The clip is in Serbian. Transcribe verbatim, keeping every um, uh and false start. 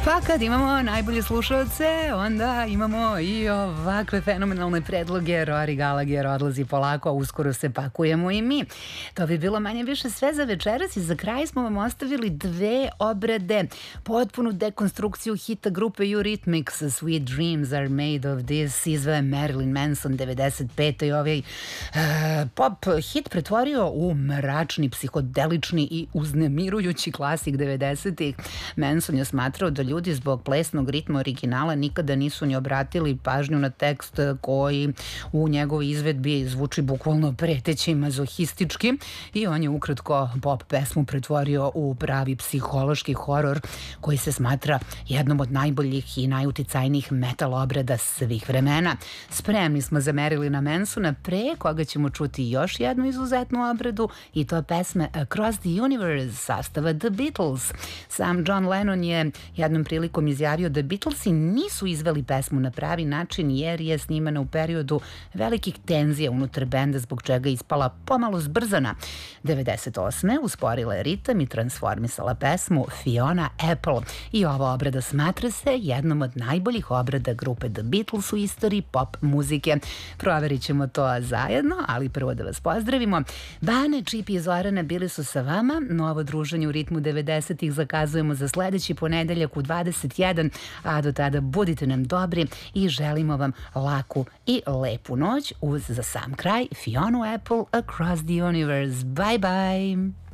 Pa kad imamo najbolje slušalce, onda imamo i ovakve fenomenalne predloge. Rory Gallagher odlazi polako, a uskoro se pakujemo i mi. To bi bilo manje više sve za večeras i za kraj smo vam ostavili dve obrade. Potpunu dekonstrukciju hita grupe Eurythmics, Sweet Dreams Are Made of This, izveo Marilyn Manson devedeset pete i ovaj uh, pop hit pretvorio u mračni, psihodelični i uznemirujući klasik devedesetih. Manson je smatrao da ljudi zbog plesnog ritma originala nikada nisu ni obratili pažnju na tekst koji u njegovoj izvedbi zvuči bukvalno preteći i mazohistički i on je ukratko pop pesmu pretvorio u pravi psihološki horor koji se smatra jednom od najboljih i najuticajnijih metal obrada svih vremena. Spremni smo za Marilyna Mansona, pre koga ćemo čuti još jednu izuzetnu obradu i to je pesme Across the Universe sastava The Beatles. Sam John Lennon je jednom prilikom izjavio da Beatlesi nisu izveli pesmu na pravi način jer je snimana u periodu velikih tenzija unutar benda zbog čega je ispala pomalo zbrzana. devedeset osme usporila je ritam i transformisala pesmu Fiona Apple i ova obrada smatra se jednom od najboljih obrada grupe The Beatles u istoriji pop muzike. Proverit ćemo to zajedno, ali prvo da vas pozdravimo. Bane, Čipi i Zorana bili su sa vama. Novo druženje u ritmu devedesetih zakazujemo za sledeći ponedeljak u dvadeset jedan, a do tada budite nam dobri i želimo vam laku i lepu noć uz za sam kraj Fiona Apple Across the Universe. Bye bye!